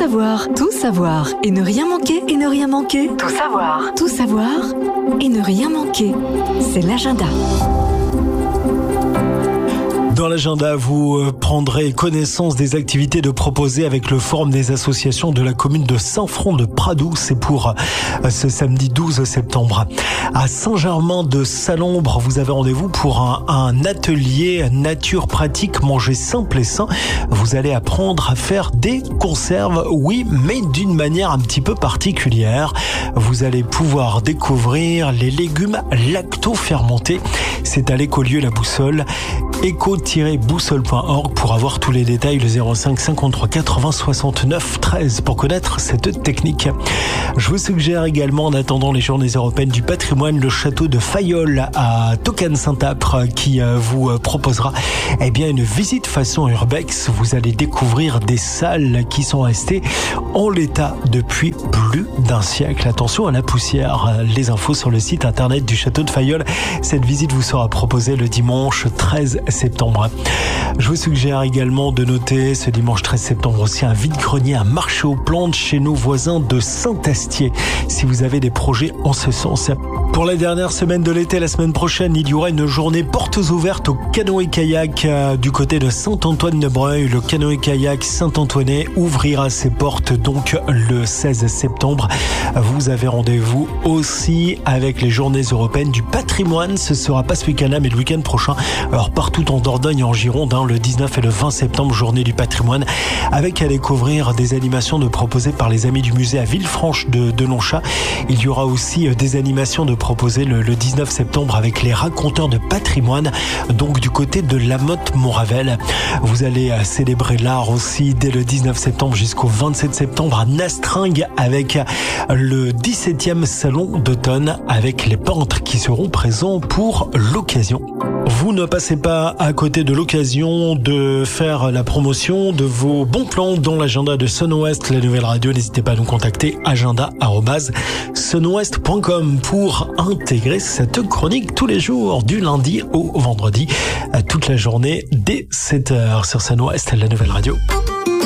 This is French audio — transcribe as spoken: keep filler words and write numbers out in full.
savoir, tout savoir et ne rien manquer, et ne rien manquer. Tout savoir, tout savoir et ne rien manquer. C'est l'agenda. Dans l'agenda, vous prendrez connaissance des activités de proposer avec le Forum des associations de la commune de Saint-Front-de-Pradou. C'est pour ce samedi douze septembre. À Saint-Germain-de-Salombre, vous avez rendez-vous pour un, un atelier nature pratique, manger simple et sain. Vous allez apprendre à faire des conserves, oui, mais d'une manière un petit peu particulière. Vous allez pouvoir découvrir les légumes lacto-fermentés. C'est à l'écolieu La Boussole. éco tiret boussole point org pour avoir tous les détails, le zéro cinq cinquante-trois quatre-vingts soixante-neuf treize pour connaître cette technique. Je vous suggère également, en attendant les journées européennes du patrimoine, le château de Fayolle à Tocane-Saint-Apre qui vous proposera eh bien une visite façon urbex. Vous allez découvrir des salles qui sont restées en l'état depuis plus d'un siècle. Attention à la poussière. Les infos sur le site internet du château de Fayolle. Cette visite vous sera proposée le dimanche treize septembre. Je vous suggère également de noter ce dimanche treize septembre aussi un vide-grenier, un marché aux plantes chez nos voisins de Saint-Astier, si vous avez des projets en ce sens. Pour la dernière semaine de l'été, la semaine prochaine, il y aura une journée portes ouvertes au canoë-kayak euh, du côté de Saint-Antoine-de-Breuil. Le canoë-kayak Saint-Antoinais ouvrira ses portes donc le seize septembre. Vous avez rendez-vous aussi avec les journées européennes du patrimoine. Ce sera pas ce week-end-là, mais le week-end prochain. Alors partout en Dordogne et en Gironde, hein, le dix-neuf et le vingt septembre, journée du patrimoine, avec à découvrir des animations de proposées par les amis du musée à Villefranche de, de Lonchat. Il y aura aussi des animations de proposées le, le dix-neuf septembre avec les raconteurs de patrimoine, donc du côté de La Motte-Montravel. Vous allez célébrer l'art aussi dès le dix-neuf septembre jusqu'au vingt-sept septembre à Nastringue avec le dix-septième salon d'automne avec les peintres qui seront présents pour l'occasion. Vous ne passez pas à côté de l'occasion de faire la promotion de vos bons plans dans l'agenda de Sunwest, la nouvelle radio. N'hésitez pas à nous contacter, agenda arobase sunwest point com pour intégrer cette chronique tous les jours, du lundi au vendredi, toute la journée dès sept heures sur Sunwest, la nouvelle radio.